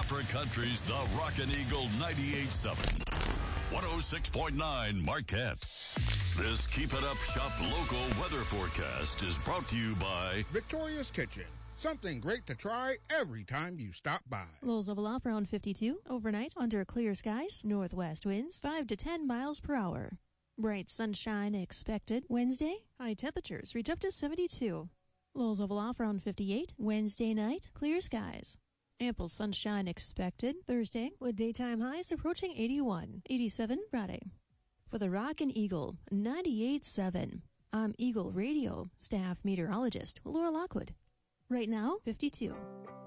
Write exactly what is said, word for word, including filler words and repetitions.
Upper Country's The Rockin' Eagle ninety-eight point seven. one oh six point nine Marquette. This Keep It Up Shop local weather forecast is brought to you by Victoria's Kitchen. Something great to try every time you stop by. Lows level off around fifty-two. Overnight, under clear skies, northwest winds five to ten miles per hour. Bright sunshine expected. Wednesday, high temperatures reach up to seventy-two. Lows level off around fifty-eight. Wednesday night, clear skies. Ample sunshine expected. Thursday, with daytime highs approaching eighty-one. eighty-seven Friday. For the Rockin' Eagle ninety-eight point seven, I'm Eagle Radio staff meteorologist Laura Lockwood. Right now, fifty-two.